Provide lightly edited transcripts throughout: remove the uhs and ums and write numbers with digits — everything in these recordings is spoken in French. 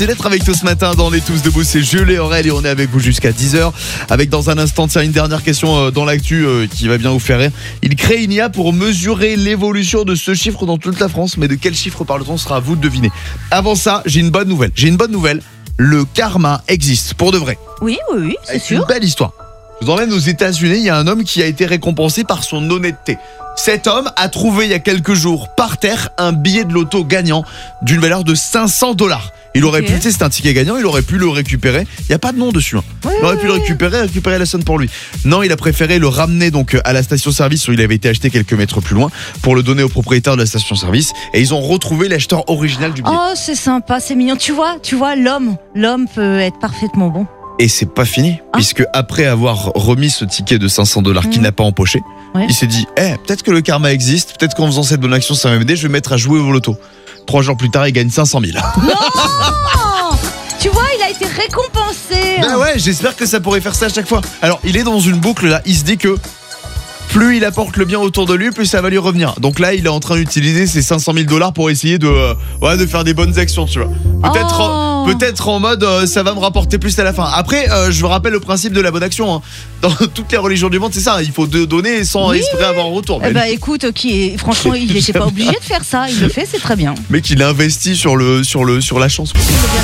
D'être avec toi ce matin dans les Tous Debout, c'est Jules et Aurel et on est avec vous jusqu'à 10h. Avec dans un instant, tiens, une dernière question dans l'actu qui va bien vous faire rire. Il crée une IA pour mesurer l'évolution de ce chiffre dans toute la France. Mais de quel chiffre parle-t-on? Ce sera à vous de deviner. Avant ça, j'ai une bonne nouvelle. Le karma existe, pour de vrai. Oui, c'est sûr. C'est une belle histoire. Je vous emmène aux États-Unis, il y a un homme qui a été récompensé par son honnêteté. Cet homme a trouvé il y a quelques jours par terre un billet de loto gagnant d'une valeur de $500. Il aurait pu, c'est un ticket gagnant, il aurait pu le récupérer. Il n'y a pas de nom dessus. Il aurait pu le récupérer la somme pour lui. Non, il a préféré le ramener donc à la station-service où il avait été acheté quelques mètres plus loin pour le donner au propriétaire de la station-service. Et ils ont retrouvé l'acheteur original du billet. Oh, c'est sympa, c'est mignon. Tu vois, l'homme peut être parfaitement bon. Et c'est pas fini, puisque après avoir remis ce ticket de $500 qu'il n'a pas empoché, il s'est dit, peut-être que le karma existe, peut-être qu'en faisant cette bonne action ça va m'aider, je vais me mettre à jouer au loto. 3 jours plus tard, il gagne 500 000. Non Tu vois, il a été récompensé. Ben ouais, j'espère que ça pourrait faire ça à chaque fois. Alors, il est dans une boucle là, il se dit que plus il apporte le bien autour de lui, plus ça va lui revenir. Donc là, il est en train d'utiliser ces $500 000 pour essayer de faire des bonnes actions, tu vois. Peut-être en mode ça va me rapporter plus à la fin. Après, je vous rappelle le principe de la bonne action. Hein. Dans toutes les religions du monde, c'est ça. Il faut donner sans espérer avoir un retour. Eh ben, écoute, franchement, il n'était pas obligé de faire ça. Il le fait, c'est très bien. Mais qu'il investit sur la chance.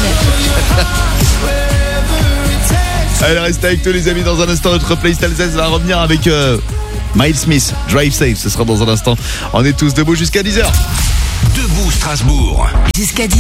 Allez, restez avec toi les amis. Dans un instant, notre playlist Alsace va revenir avec Miles Smith, Drive Safe. Ce sera dans un instant. On est tous debout jusqu'à 10h. Debout Strasbourg. Jusqu'à 10h.